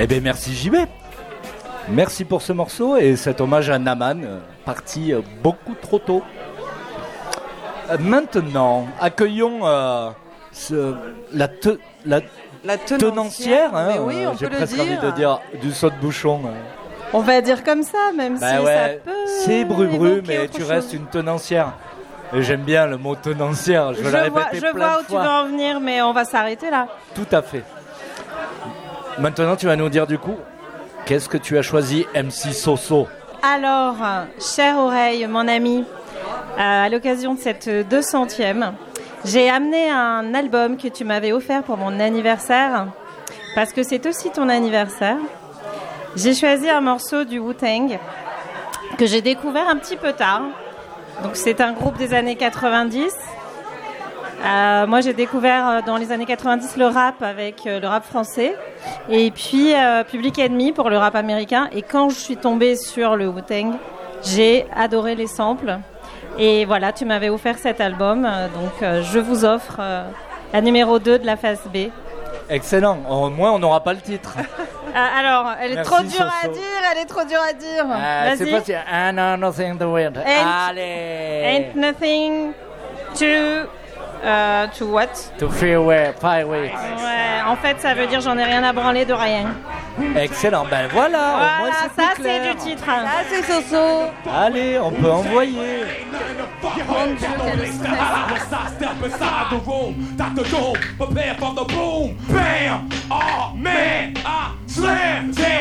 Eh bien, merci JB. Merci pour ce morceau et cet hommage à Naman, parti beaucoup trop tôt. Maintenant, accueillons la tenancière. Hein, oui, on j'ai peut le presque dire. envie de dire du saut de bouchon. On va dire comme ça, même si ça peut. C'est bru-bru, mais évoquer tu autre restes chose. une tenancière. Et j'aime bien le mot tenancière. Je vais le répéter Je plein vois de où tu fois. veux en venir, mais on va s'arrêter là. Tout à fait. Maintenant, tu vas nous dire du coup, qu'est-ce que tu as choisi, MC Soso? Alors, chère oreille, mon ami, à l'occasion de cette 200e, j'ai amené un album que tu m'avais offert pour mon anniversaire, parce que c'est aussi ton anniversaire. J'ai choisi un morceau du Wu-Tang que j'ai découvert un petit peu tard. Donc c'est un groupe des années 90. Moi j'ai découvert dans les années 90 le rap avec le rap français et puis Public Enemy pour le rap américain. Et quand je suis tombée sur le Wu-Tang, j'ai adoré les samples. Et voilà, tu m'avais offert cet album, donc je vous offre la numéro 2 de la phase B. Excellent, au moins on n'aura pas le titre. Alors, elle est Merci, trop dure à Soso. dire, elle est trop dure à dire. C'est Vas-y. parti. Ah non, nothing to win. Allez. Ain't nothing to what? To freeway, highway. Ouais, en fait, ça veut dire j'en ai rien à branler de rien. Excellent, ben voilà, au moins Voilà, c'est ça plus clair. c'est du titre. Ah, c'est Soso. Allez, on peut envoyer. Mon Dieu, quel stress. As I step inside the room, Dr. Doom, prepare for the boom. Bam! Oh man, I slam. Damn,